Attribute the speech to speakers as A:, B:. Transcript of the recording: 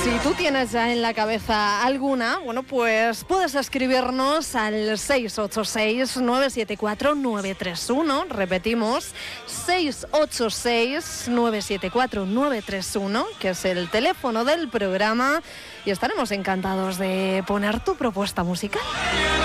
A: Si tú tienes ya en la cabeza alguna, bueno, pues puedes escribirnos al 686-974-931. Repetimos, 686-974-931, que es el teléfono del programa, y estaremos encantados de poner tu propuesta musical.